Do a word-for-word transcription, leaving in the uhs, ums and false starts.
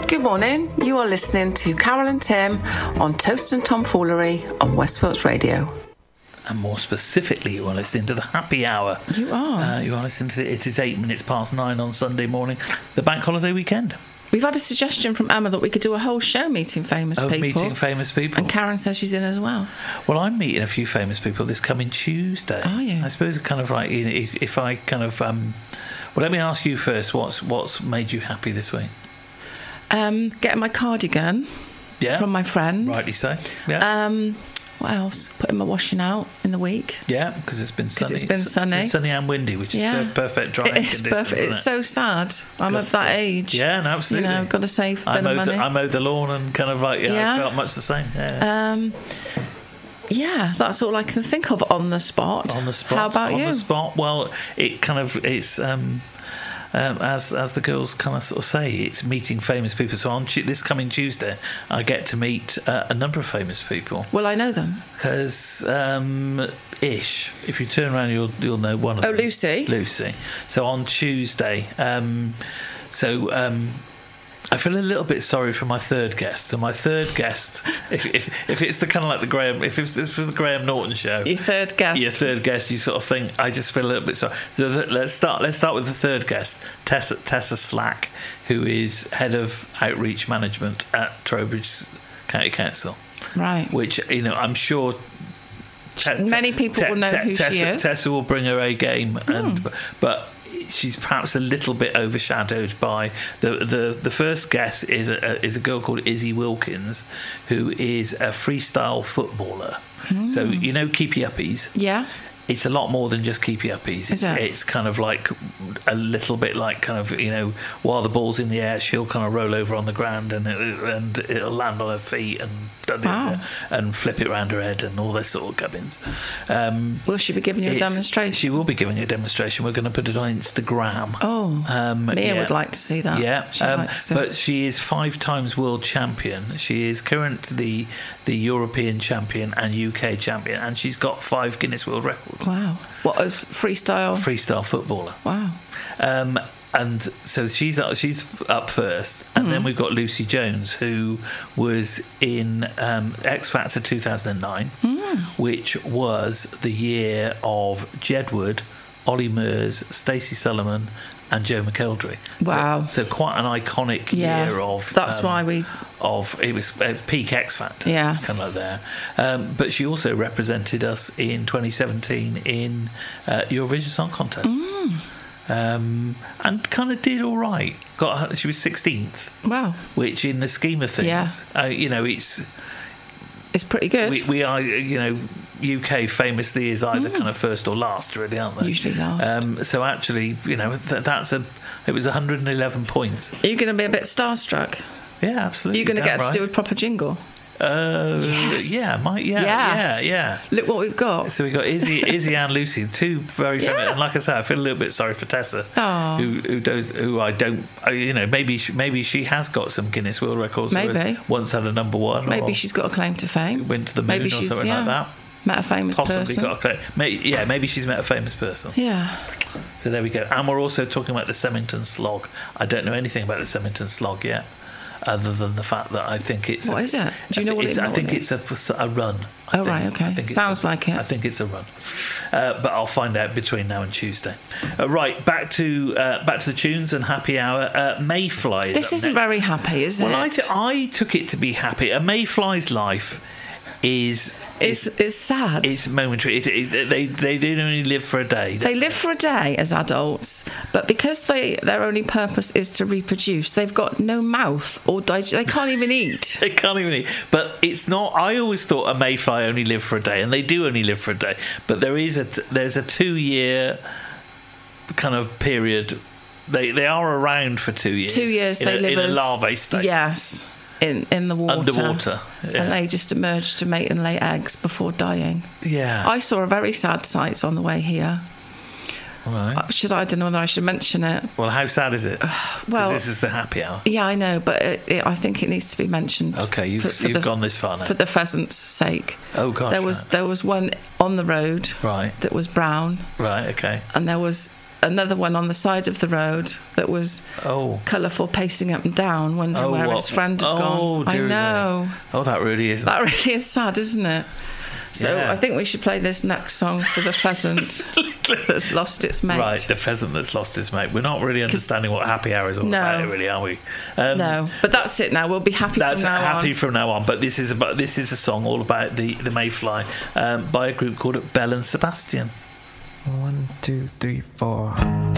Good morning. You are listening to Carol and Tim on Toast and Tomfoolery on West Wilts Radio. And more specifically, you are listening to the happy hour. You are. Uh, you are listening to the, it is eight minutes past nine on Sunday morning, the bank holiday weekend. We've had a suggestion from Emma that we could do a whole show meeting famous oh, people. meeting famous people. And Karen says she's in as well. Well, I'm meeting a few famous people this coming Tuesday. Are you? I suppose kind of like, if I kind of... Um, well, let me ask you first, what's what's made you happy this week? Um, getting my cardigan yeah. from my friend. Rightly so. Yeah. Um, what else? Putting my washing out in the week. Yeah, because it's been sunny. Because it's been sunny. It's been sunny and windy, which yeah. is perfect drying conditions. It's perfect. It's it? so sad. I'm Good of stuff. that age. Yeah, no, absolutely. You know, got to save a I bit mowed of money. The, I mowed the lawn and kind of like, yeah, yeah. I felt much the same. Yeah. Um, yeah, that's all I can think of on the spot. On the spot. How about on you? On the spot. Well, it kind of, it's... Um, Um, as as the girls kind of sort of say, it's meeting famous people. So on tu- this coming Tuesday, I get to meet uh, a number of famous people. Will I know them? Because um, ish, if you turn around, you'll you'll know one of oh, them. Oh, Lucy. Lucy. So on Tuesday, um, so. Um, I feel a little bit sorry for my third guest. So my third guest, if if, if it's the kind of like the Graham, if it's, if it's the Graham Norton show, your third guest, your third guest, you sort of think. I just feel a little bit sorry. So the, let's start. Let's start with the third guest, Tessa Tessa Slack, who is head of outreach management at Trowbridge County Council. Right. Which you know, I'm sure. Te- Many people te- will know te- who Tessa, she is. Tessa will bring her A game, and mm. but. She's perhaps a little bit overshadowed by the the, the first guest is a, is a girl called Izzy Wilkins, who is a freestyle footballer. Mm. So you know Keepy Uppies. Yeah. It's a lot more than just Keepy Uppies. It's, it? it's kind of like a little bit like kind of, you know, while the ball's in the air, she'll kind of roll over on the ground and it, and it'll land on her feet and wow. and flip it around her head and all this sort of gubbins. Um, will she be giving you a demonstration? She will be giving you a demonstration. We're going to put it on Instagram. Oh, um, Mia yeah. would like to see that. Yeah, um, to... but she is five times world champion. She is currently the European champion and U K champion, and she's got five Guinness World Records. Wow. What, a freestyle? Freestyle footballer. Wow. Um, and so she's up, she's up first, and mm. then we've got Lucy Jones, who was in um, X Factor two thousand nine, mm. which was the year of Jedward, Ollie Murs, Stacey Solomon, and Joe McElderry. Wow! So, so quite an iconic yeah, year of. That's um, why we. Of it was uh, peak X Factor. Yeah, kind of like there. Um, but she also represented us in twenty seventeen in uh, Eurovision Song Contest. Mm. Um, and kind of did all right. Got her, she was sixteenth. Wow! Which, in the scheme of things, yeah. uh, you know, it's it's pretty good. We, we are, you know, U K famously is either mm. kind of first or last, really, aren't they? Usually last. Um, so actually, you know, th- that's a. It was one hundred eleven points. Are you going to be a bit starstruck? Yeah, absolutely. You're going to get right. to do a proper jingle. Uh, yes. Yeah, might, yeah, yes. yeah, yeah. Look what we've got. So we've got Izzy, Izzy and Lucy, two very famous. Yeah. And like I said, I feel a little bit sorry for Tessa, oh. who who does, who I don't, you know, maybe she, maybe she has got some Guinness World Records. Maybe once had a number one. Maybe she's got a claim to fame. Went to the moon maybe or she's, something yeah, like that. Met a famous Possibly person. got a claim. Maybe, yeah, maybe she's met a famous person. Yeah. So there we go. And we're also talking about the Semmington Slog. I don't know anything about the Semmington Slog yet, other than the fact that I think it's. What a, is it? Do you know what it is? I think it's a, a run. I oh, think. right, okay. I think Sounds a, like it. I think it's a run. Uh, but I'll find out between now and Tuesday. Uh, right, back to uh, back to the tunes and happy hour. Uh, Mayfly is This up isn't next. very happy, is well, it? Well, I, t- I took it to be happy. A Mayfly's life is. It's, it's sad. It's momentary. It, it, they they do only live for a day. They live for a day as adults, but because they their only purpose is to reproduce, they've got no mouth or dig- they can't even eat. They can't even eat. But it's not. I always thought a mayfly only lived for a day, and they do only live for a day. But there is a there's a two year kind of period. They they are around for two years. Two years in they a, live in as, a larvae state. Yes. In, in the water. Underwater. Yeah. And they just emerge to mate and lay eggs before dying. Yeah. I saw a very sad sight on the way here. Right. Should I, I don't know whether I should mention it. Well, how sad is it? Well, this is the happy hour. Yeah, I know, but it, it, I think it needs to be mentioned. Okay, you've, for, for you've the, gone this far now. For the pheasant's sake. Oh, gosh. There was, right. there was one on the road right. that was brown. Right, okay. And there was another one on the side of the road that was Oh. colourful, pacing up and down, wondering Oh, where what? its friend had Oh, gone. I dearie me. know. Oh, that really is. That really is sad, isn't it? So Yeah. I think we should play this next song for the pheasant that's lost its mate. Right, the pheasant that's lost his mate. We're not really understanding what happy hour is all No. about, really, are we? Um, No, but that's it now. We'll be happy That's from now happy on. from now on. But this is about this is a song all about the the mayfly um, by a group called Belle and Sebastian. One, two, three, four.